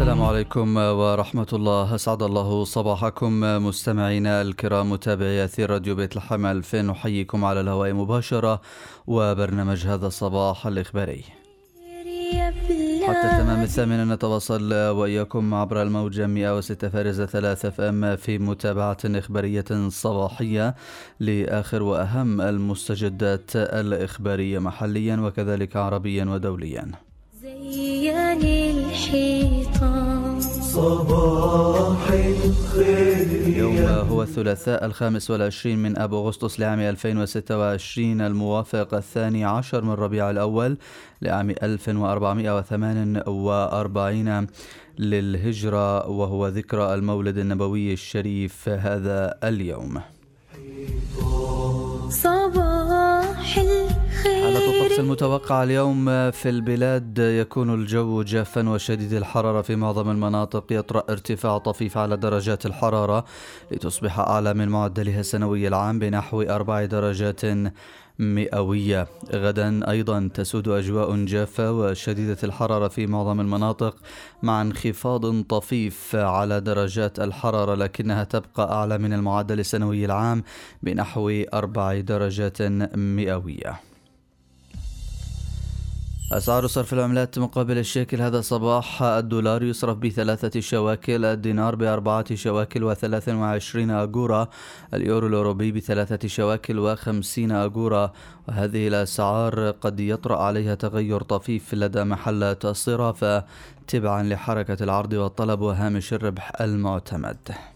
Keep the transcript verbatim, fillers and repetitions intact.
السلام عليكم ورحمة الله. أسعد الله صباحكم مستمعينا الكرام متابعي أثير راديو بيت لحم ألفين. نحييكم على الهواء مباشرة وبرنامج هذا الصباح الإخباري. حتى تمام الثامنة نتواصل وإياكم عبر الموجة مئة وستة فارزة ثلاثة اف ام في متابعة إخبارية صباحية لآخر وأهم المستجدات الإخبارية محليا وكذلك عربيا ودوليا. صباح الخير. اليوم هو الثلاثاء الخامس والعشرين من أب أغسطس لعام ألفين وستة وعشرين الموافق الثاني عشر من ربيع الأول لعام ألف وأربعمائة وثمانية وأربعين للهجرة، وهو ذكرى المولد النبوي الشريف هذا اليوم. صباح الخير. حالة الطقس المتوقعة اليوم في البلاد: يكون الجو جافا وشديد الحرارة في معظم المناطق، يطرأ ارتفاع طفيف على درجات الحرارة لتصبح أعلى من معدلها السنوي العام بنحو أربع درجات مئوية. غدا أيضا تسود أجواء جافة وشديدة الحرارة في معظم المناطق مع انخفاض طفيف على درجات الحرارة، لكنها تبقى أعلى من المعدل السنوي العام بنحو أربع درجات مئوية. أسعار صرف العملات مقابل الشيكل هذا الصباح: الدولار يصرف بثلاثة شواكل، الدينار بأربعة شواكل وثلاث وعشرين أجورة، اليورو الأوروبي بثلاثة شواكل وخمسين أجورة. وهذه الأسعار قد يطرأ عليها تغير طفيف لدى محلات الصرافة تبعا لحركة العرض والطلب وهامش الربح المعتمد.